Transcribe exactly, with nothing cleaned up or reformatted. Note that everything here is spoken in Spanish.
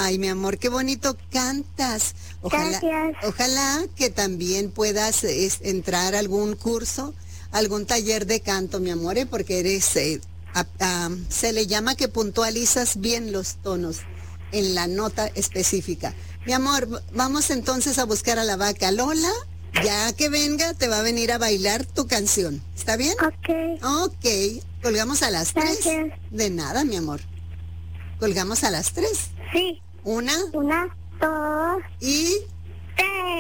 Ay, mi amor, qué bonito cantas. Ojalá, Gracias. ojalá que también puedas es, entrar a algún curso, algún taller de canto, mi amor, ¿eh? Porque eres, eh, a- a- se le llama que puntualizas bien los tonos en la nota específica. Mi amor, v- vamos entonces a buscar a la vaca Lola. Ya que venga, te va a venir a bailar tu canción. ¿Está bien? Ok. Ok. Colgamos a las tres. Gracias. De nada, mi amor. Colgamos a las tres. Sí. Una Una, dos, y... tres.